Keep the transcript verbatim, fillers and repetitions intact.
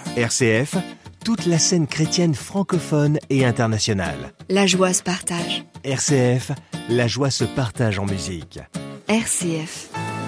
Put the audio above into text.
R C F, toute la scène chrétienne francophone et internationale. La joie se partage. R C F, la joie se partage en musique. R C F.